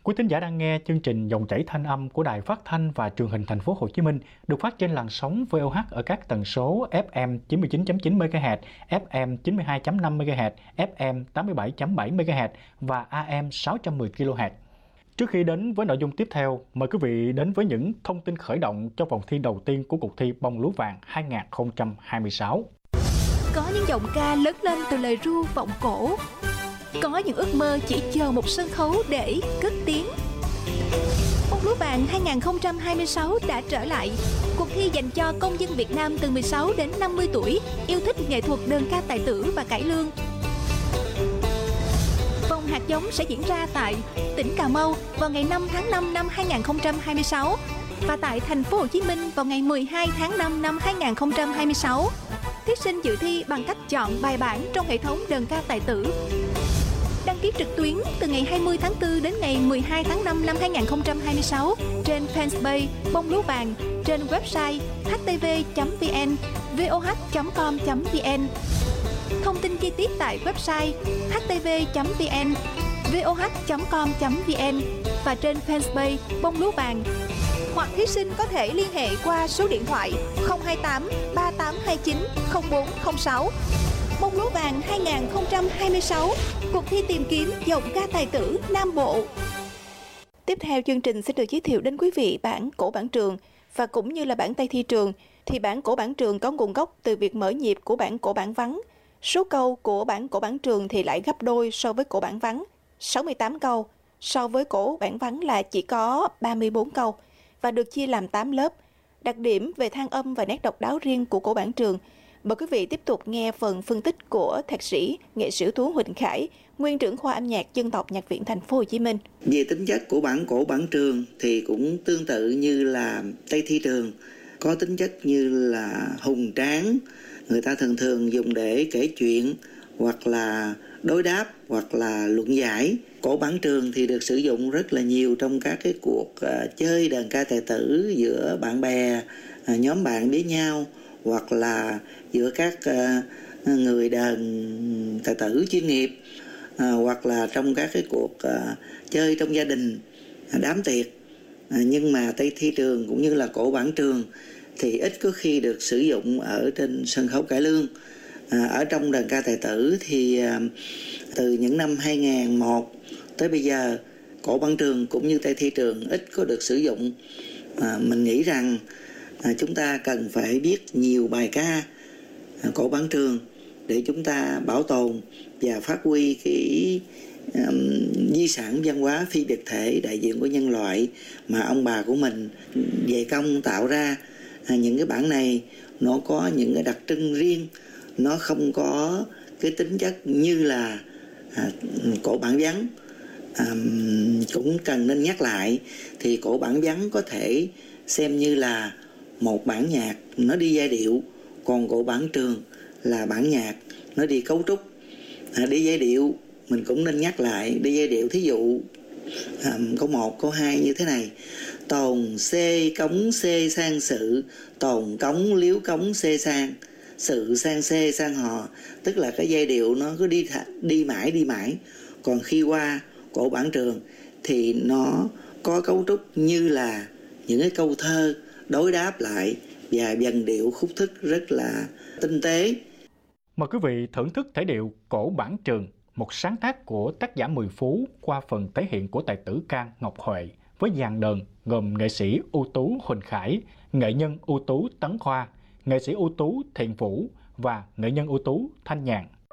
Quý thính giả đang nghe chương trình Dòng chảy thanh âm của Đài Phát thanh và Truyền hình Thành phố Hồ Chí Minh, được phát trên làn sóng VOH ở các tần số FM 99.9 MHz, FM 92.5 MHz, FM 87.7 MHz và AM 610 kHz. Trước khi đến với nội dung tiếp theo, mời quý vị đến với những thông tin khởi động cho vòng thi đầu tiên của cuộc thi Bông Lúa Vàng 2026. Có những giọng ca lớn lên từ lời ru vọng cổ. Có những ước mơ chỉ chờ một sân khấu để cất tiếng. Bông Lúa Vàng 2026 đã trở lại. Cuộc thi dành cho công dân Việt Nam từ 16 đến 50 tuổi, yêu thích nghệ thuật đơn ca tài tử và cải lương. Vòng hạt giống sẽ diễn ra tại tỉnh Cà Mau vào ngày 5 tháng 5 năm 2026 và tại thành phố Hồ Chí Minh vào ngày 12 tháng 5 năm 2026. Thí sinh dự thi bằng cách chọn bài bản trong hệ thống đơn ca tài tử. Đăng ký trực tuyến từ ngày 20 tháng 4 đến ngày 12 tháng 5 năm 2026 trên fanpage Bông Lúa Vàng, trên website htv.vn, voh.com.vn. Thông tin chi tiết tại website htv.vn, voh.com.vn và trên fanpage Bông Lúa Vàng. Hoặc thí sinh có thể liên hệ qua số điện thoại 028 3829 0406. Bông Lúa Vàng 2026, cuộc thi tìm kiếm giọng ca tài tử Nam Bộ. Tiếp theo chương trình sẽ được giới thiệu đến quý vị bản cổ bản trường và cũng như là bản Tây thi trường. Thì bản cổ bản trường có nguồn gốc từ việc mở nhịp của bản cổ bản vắng. Số câu của bản cổ bản trường thì lại gấp đôi so với cổ bản vắng, 68 câu, so với cổ bản vắng là chỉ có 34 câu và được chia làm 8 lớp. Đặc điểm về than âm và nét độc đáo riêng của cổ bản trường. Mời quý vị tiếp tục nghe phần phân tích của thạc sĩ, nghệ sĩ ưu tú Huỳnh Khải, nguyên trưởng khoa âm nhạc dân tộc Nhạc viện Thành phố Hồ Chí Minh. Về tính chất của bản cổ bản trường thì cũng tương tự như là Tây thi trường, có tính chất như là hùng tráng, người ta thường thường dùng để kể chuyện hoặc là đối đáp hoặc là luận giải. Cổ bản trường thì được sử dụng rất là nhiều trong các cái cuộc chơi đàn ca tài tử giữa bạn bè, nhóm bạn với nhau, hoặc là giữa các người đàn tài tử chuyên nghiệp, hoặc là trong các cái cuộc chơi trong gia đình, đám tiệc. Nhưng mà Tây thi trường cũng như là cổ bản trường thì ít có khi được sử dụng ở trên sân khấu cải lương. Ở trong đàn ca tài tử thì từ những năm 2001 tới bây giờ, cổ bản trường cũng như Tây thi trường ít có được sử dụng. Mình nghĩ rằng chúng ta cần phải biết nhiều bài ca cổ bản trường để chúng ta bảo tồn và phát huy cái di sản văn hóa phi vật thể đại diện của nhân loại mà ông bà của mình dày công tạo ra. Những cái bản này nó có những cái đặc trưng riêng, nó không có cái tính chất như là cổ bản vắng. Cũng cần nên nhắc lại thì cổ bản vắng có thể xem như là một bản nhạc nó đi giai điệu, còn cổ bản trường là bản nhạc nó đi cấu trúc. Đi giai điệu mình cũng nên nhắc lại, đi giai điệu thí dụ câu 1, câu 2 như thế này: tồn xê cống xê sang sự, tồn cống liếu cống xê sang, sự sang xê sang hò. Tức là cái giai điệu nó cứ đi mãi. Còn khi qua cổ bản trường thì nó có cấu trúc như là những cái câu thơ đối đáp lại và dần điệu khúc thức rất là tinh tế. Mời quý vị thưởng thức thể điệu cổ bản trường, một sáng tác của tác giả Mười Phú qua phần thể hiện của tài tử ca Ngọc Huệ với dàn đờn gồm nghệ sĩ ưu tú Huỳnh Khải, nghệ nhân ưu tú Tấn Khoa, nghệ sĩ ưu tú Thiện Vũ và nghệ nhân ưu tú Thanh Nhàn.